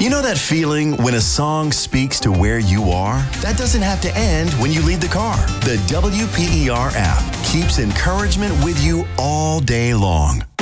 You know that feeling when a song speaks to where you are? That doesn't have to end when you leave the car. The WPER app keeps encouragement with you all day long.